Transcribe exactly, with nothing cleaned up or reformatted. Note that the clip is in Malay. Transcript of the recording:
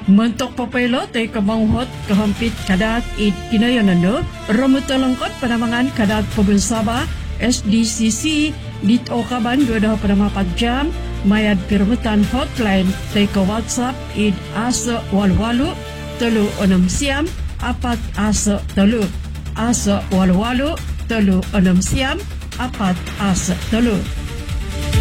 Mentok papaylo tay kamanghot kahampit kadat it kinayonano ramutalangkot panamangan kadat Probinsya S D C C dito kaban dua dah panamapat jam mayad pirmutan hotline tay ka WhatsApp id asa walwalu telu enam siam apat asa telu asa walwalu telu enam siam apat asa telu.